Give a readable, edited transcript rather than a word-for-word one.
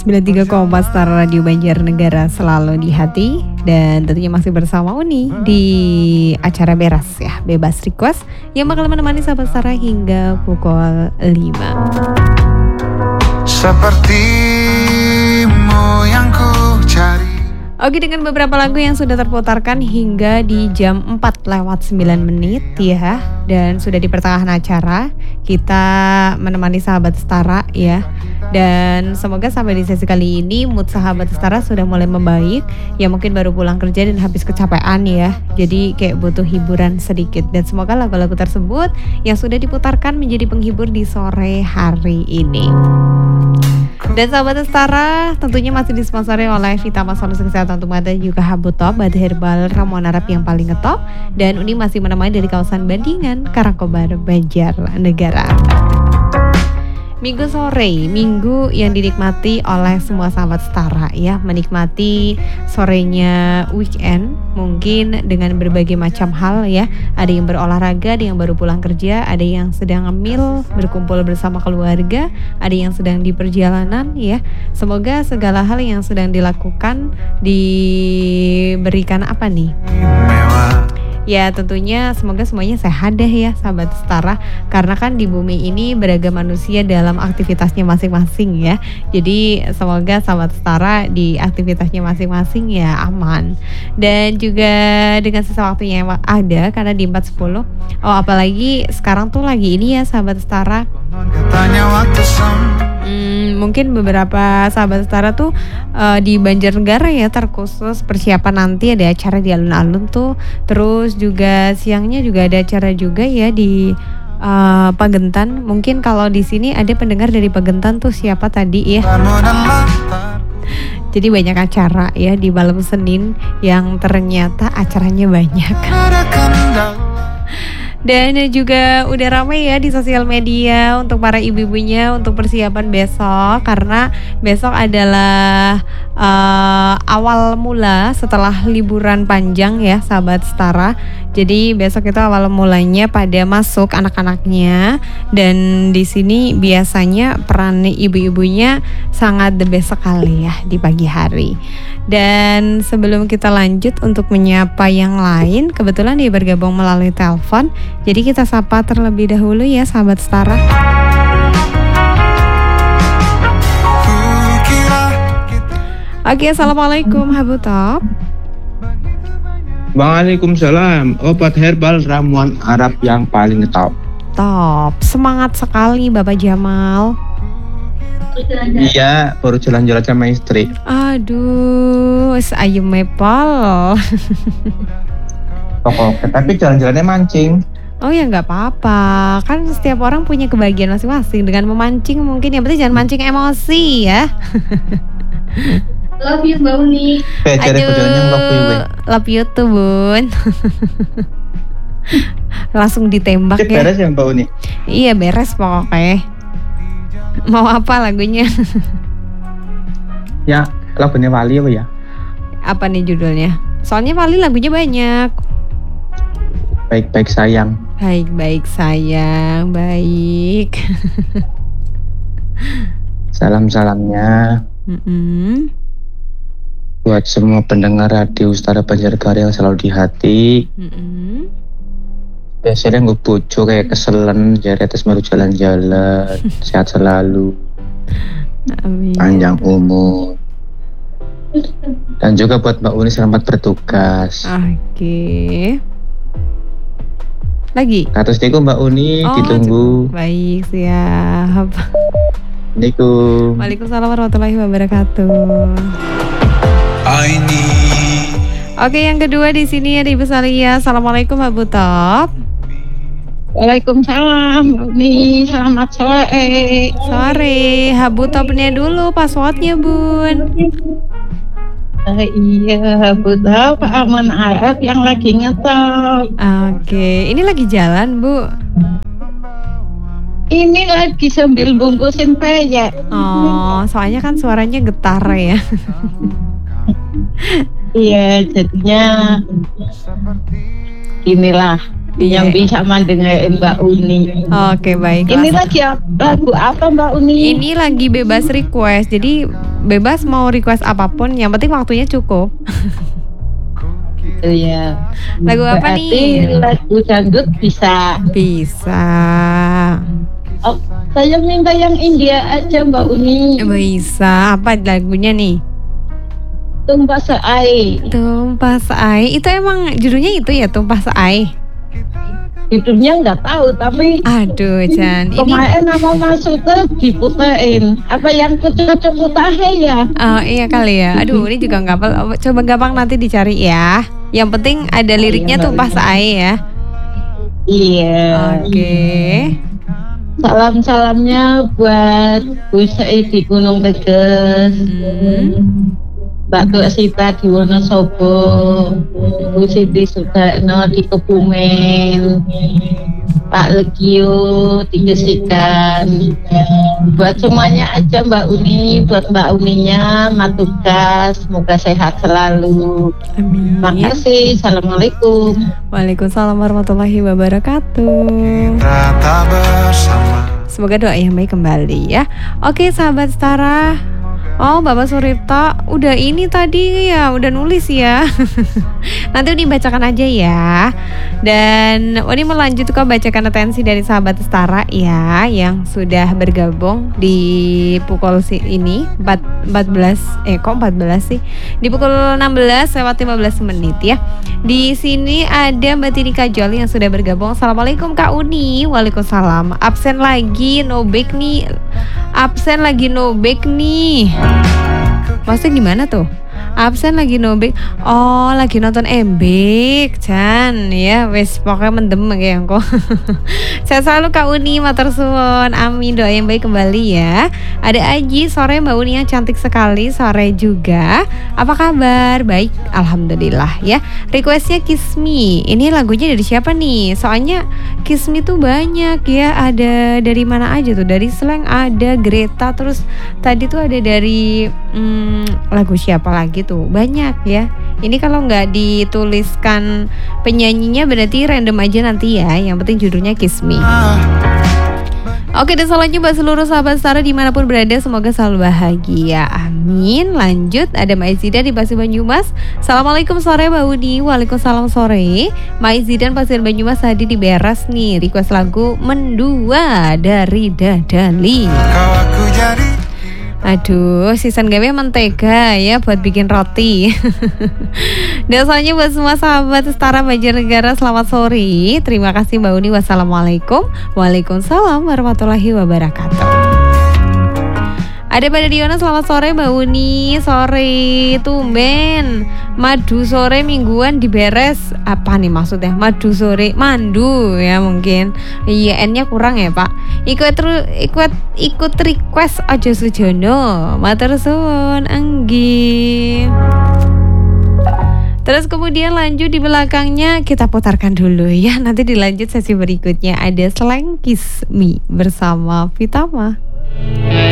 93,4 Star Radio Banjarnegara selalu di hati. Dan tentunya masih bersama Uni di acara Beras ya, Bebas Request, yang bakal menemani sahabat Stara hingga pukul 5. Sepertimu yang ku cari. Oke, dengan beberapa lagu yang sudah terputarkan hingga di jam 4:09 ya. Dan sudah di pertengahan acara, kita menemani sahabat Stara ya. Dan semoga sampai di sesi kali ini mood sahabat Stara sudah mulai membaik. Ya mungkin baru pulang kerja dan habis kecapean ya. Jadi kayak butuh hiburan sedikit. Dan semoga lagu-lagu tersebut yang sudah diputarkan menjadi penghibur di sore hari ini. Dan sahabat Stara tentunya masih disponsori oleh Vitamin Solusi Kesehatan untuk Mata juga Habutop, obat herbal ramuan Arab yang paling ngetop. Dan Uni masih menemani dari kawasan Bandingan, Karangkobar, Banjarnegara. Minggu sore, minggu yang dinikmati oleh semua sahabat Stara ya, menikmati sorenya weekend mungkin dengan berbagai macam hal ya. Ada yang berolahraga, ada yang baru pulang kerja, ada yang sedang ngemil, berkumpul bersama keluarga, ada yang sedang di perjalanan ya. Semoga segala hal yang sedang dilakukan diberikan apa nih? Ya tentunya semoga semuanya sehat deh ya sahabat Stara. Karena kan di bumi ini beragam manusia dalam aktivitasnya masing-masing ya. Jadi semoga sahabat Stara di aktivitasnya masing-masing ya aman. Dan juga dengan sisa waktunya yang ada, karena di 4:10. Oh apalagi sekarang tuh lagi ini ya sahabat Stara, mungkin beberapa sahabat Stara tuh di Banjarnegara ya terkhusus persiapan nanti ada acara di alun-alun tuh. Terus juga siangnya juga ada acara juga ya di Pagentan. Mungkin kalau di sini ada pendengar dari Pagentan tuh siapa tadi ya. Jadi banyak acara ya di malam Senin yang ternyata acaranya banyak. Dan juga udah ramai ya di sosial media untuk para ibu-ibunya untuk persiapan besok. Karena besok adalah awal mula setelah liburan panjang ya sahabat Stara. Jadi besok itu awal mulanya pada masuk anak-anaknya. Dan di sini biasanya peran ibu-ibunya sangat the best sekali ya di pagi hari. Dan sebelum kita lanjut untuk menyapa yang lain, kebetulan dia bergabung melalui telepon. Jadi kita sapa terlebih dahulu ya sahabat Stara. Oke, assalamualaikum Habutop. Waalaikumsalam. Obat herbal ramuan Arab yang paling top. Top, semangat sekali Bapak Jamal. Iya, baru jalan-jalan sama istri. Aduh, ayu mepol. Pokoknya, tapi jalan-jalannya mancing. Oh ya nggak apa-apa, kan setiap orang punya kebahagiaan masing-masing. Dengan memancing mungkin yang penting jangan mancing emosi ya. Love you Mbak Uni. Love you tuh Bun. Langsung ditembak ya. Beres ya Mbak Uni? Iya beres pokoknya. Mau apa lagunya? Ya, lagunya Wali apa ya? Apa nih judulnya? Soalnya Wali lagunya banyak. Baik-baik sayang. Baik-baik sayang, baik. Salam-salamnya buat semua pendengar radio Stara Banjarnegara yang selalu di hati. Biasanya gue bojo kayak keselen, jadi terus baru jalan-jalan. Sehat selalu. Amin. Panjang umur. Dan juga buat Mbak Uni selamat bertugas. Oke. Lagi? Katus niku Mbak Uni ditunggu. Baik, siap. Assalamualaikum. Waalaikumsalam warahmatullahi wabarakatuh. Oke, yang kedua di sini ada Ibu Salia. Assalamualaikum Habutop. Waalaikumsalam Uni, selamat sore. Sore, Habutopnya dulu passwordnya Bun. Iya, Habutop aman Arab yang lagi ngetop. Oke, ini lagi jalan Bu. Ini lagi sambil bungkusin peyek. Oh, soalnya kan suaranya getar ya. Iya, jadinya inilah yang bisa mendengarin Mbak Uni. Oke, baik. Ini lagi lagu apa Mbak Uni? Ini lagi bebas request. Jadi bebas mau request apapun, yang penting waktunya cukup. Iya. Lagu apa nih? Lagu dangdut bisa. Bisa. Oh, saya minta yang India aja Mbak Uni. Bisa. Apa lagunya nih? Tumpah Seai. Tumpah Seai. Itu emang judulnya itu ya, Tumpah Seai. Judulnya nggak tahu, tapi Aduh, Jan. Ini kemarin nama masuknya diputein. Apa yang kucu-kucu putahe ya? oh, iya kali ya. Aduh, ini juga nggak apa. Coba gampang nanti dicari ya. Yang penting ada liriknya Tumpah Seai ya. Iya. Oke. Salam-salamnya buat Bu Sei di Gunung Teges, Mbak Tua Sita di Wonosobo, Bu Siti Sudarno di Kebumen, Pak Legio di Gesikan. Buat semuanya aja Mbak Uni, buat Mbak Uninya, Matugas, semoga sehat selalu. Amin. Makasih, Assalamualaikum. Waalaikumsalam warahmatullahi wabarakatuh. Kita tak bersama. Semoga doa yang baik kembali ya. Oke sahabat Setara. Oh Bapak Suripto udah ini tadi ya, udah nulis ya. Nanti Uni bacakan aja ya. Dan Uni melanjutkan bacakan atensi dari sahabat Setara ya, yang sudah bergabung di pukul ini 14 kok 14 sih? Di pukul 16 lewat 15 menit ya. Di sini ada Mbak Tini Kajol yang sudah bergabung. Assalamualaikum Kak Uni. Waalaikumsalam. Absen lagi no back nih. Absen lagi no back nih. Maksudnya gimana tuh? Absen lagi no back. Oh, lagi nonton embek, Jan. Ya, wes pokoknya mendem kayak kok. Sehat selalu Kak Uni, matur suwun. Amin, doa yang baik kembali ya. Ada Aji, sore Mbak Uni yang cantik sekali, sore juga. Apa kabar? Baik, alhamdulillah ya. Requestnya Kiss Me. Ini lagunya dari siapa nih? Soalnya Kiss Me tuh banyak ya. Ada dari mana aja tuh? Dari Slang ada, Greta, terus tadi tuh ada dari lagu siapa lagi tuh? Banyak ya. Ini kalau nggak dituliskan penyanyinya berarti random aja nanti ya. Yang penting judulnya Kiss Me. Oke, dan selanjutnya buat seluruh sahabat Setara dimanapun berada, semoga selalu bahagia. Amin. Lanjut, ada Mbak Zidan di Pasir Banyumas. Assalamualaikum sore Mbak Uni. Waalaikumsalam sore. Mbak Zidan Pasir Banyumas tadi di beres nih. Request lagu Mendua dari Dadali. Kau aku jadi. Aduh, season gawe mentega ya buat bikin roti. Dan soalnya buat semua sahabat Setara Banjarnegara, selamat sore. Terima kasih Mbak Uni. Wassalamualaikum. Waalaikumsalam warahmatullahi wabarakatuh. Ada pada Diona, selamat sore Mbak Uni. Sore tumben. Madu sore mingguan diberes. Apa nih maksudnya? Madu sore, mandu ya mungkin. Iya, N-nya kurang ya Pak. Ikut request aja Sujono. Matur suwun Anggi. Terus kemudian lanjut di belakangnya kita putarkan dulu ya. Nanti dilanjut sesi berikutnya ada Slang Kiss Me bersama Vitama.